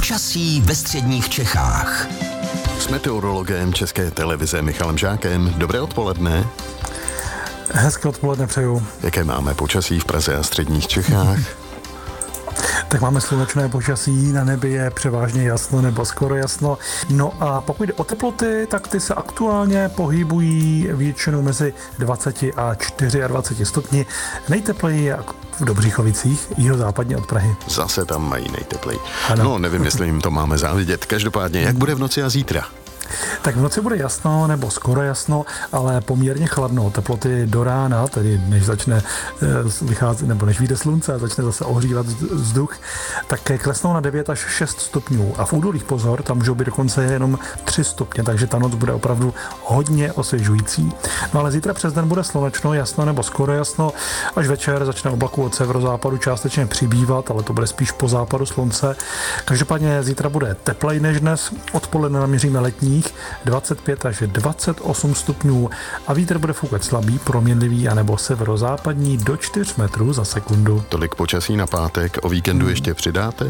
Počasí ve středních Čechách. S meteorologem České televize Michalem Žákem. Dobré odpoledne. Hezké odpoledne přeju. Jaké máme počasí v Praze a středních Čechách? Tak máme slunečné počasí, na nebi je převážně jasno nebo skoro jasno. No a pokud jde o teploty, tak ty se aktuálně pohybují většinou mezi 20 a 24 stupni. Nejtepleji je v Dobříchovicích, jihozápadně od Prahy. Zase tam mají nejteplej. Ano. No, nevím, jestli jim to máme závidět. Každopádně, jak bude v noci a zítra? Tak v noci bude jasno nebo skoro jasno, ale poměrně chladno. Teploty do rána, tedy než začne vycházet, nebo než vyjde slunce a začne zase ohřívat vzduch, tak klesnou na 9 až 6 stupňů. A v údolích pozor, tam můžou být dokonce jenom 3 stupně, takže ta noc bude opravdu hodně osvěžující. No ale zítra přes den bude slunečno, jasno nebo skoro jasno, až večer začne oblaků od severozápadu částečně přibývat, ale to bude spíš po západu slunce. Každopádně zítra bude teplej než dnes, odpoledne naměříme letních 25 až 28 stupňů a vítr bude foukat slabý, proměnlivý anebo severozápadní do 4 metrů za sekundu. Tolik počasí na pátek, o víkendu ještě přidáte?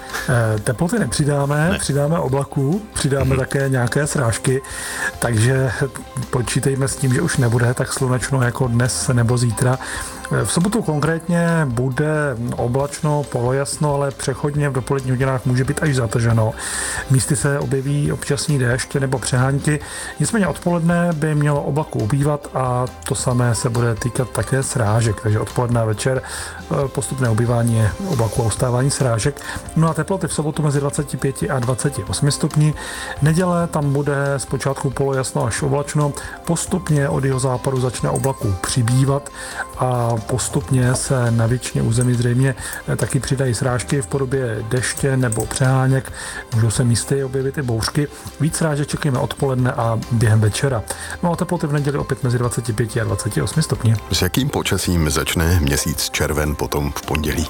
Teploty nepřidáme, přidáme oblaků, přidáme také nějaké srážky, takže počítejme s tím, že už nebude tak slunečno jako dnes nebo zítra. V sobotu konkrétně bude oblačno, polojasno, ale přechodně v dopoledních hodinách může být až zataženo. Místy se objeví občasný déšť nebo přehánky, nicméně odpoledne by mělo oblaků ubývat a to samé se bude týkat také srážek, takže odpoledne a večer postupné ubývání oblaků a ustávání srážek. No a teploty v sobotu mezi 25 a 28 stupni. Neděle tam bude zpočátku polojasno až oblačno, postupně od jihozápadu začne oblaků přibývat a postupně se na většině území zřejmě taky přidají srážky v podobě deště nebo přeháněk. Můžou se místy objevit i bouřky. Víc srážek čekáme odpoledne a během večera. No a teploty v neděli opět mezi 25 a 28 stupni. S jakým počasím začne měsíc červen potom v pondělí?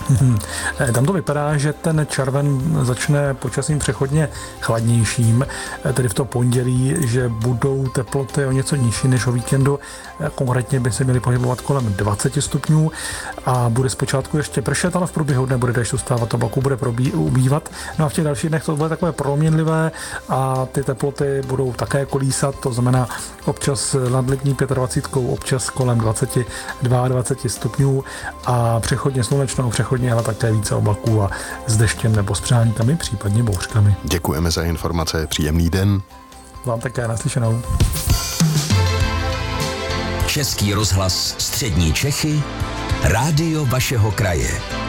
Tam to vypadá, že ten červen začne počasím přechodně chladnějším, tedy v to pondělí, že budou teploty o něco nižší než o víkendu. Konkrétně by se měly pohybovat kolem 20 stupňů a bude zpočátku ještě pršet, ale v průběhu dne bude déšť ustávat, oblaku bude ubývat. No a v těch dalších dnech to bude takové proměnlivé a ty teploty budou také kolísat, to znamená občas nad letní 25, občas kolem 22 stupňů a přechodně slunečno, přechodně ale také více oblaků a s deštěm nebo s přeháníkami, případně bouřkami. Děkujeme za informace, příjemný den. Vám také naslyšenou. Český rozhlas Střední Čechy, rádio vašeho kraje.